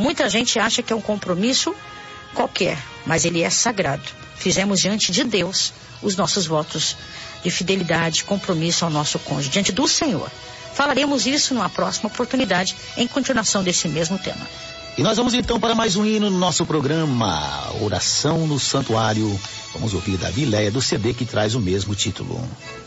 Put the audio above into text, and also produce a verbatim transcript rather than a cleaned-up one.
Muita gente acha que é um compromisso qualquer, mas ele é sagrado. Fizemos diante de Deus os nossos votos de fidelidade, compromisso ao nosso cônjuge, diante do Senhor. Falaremos isso numa próxima oportunidade, em continuação desse mesmo tema. E nós vamos então para mais um hino no nosso programa, Oração no Santuário. Vamos ouvir Davi Leia do C D que traz o mesmo título.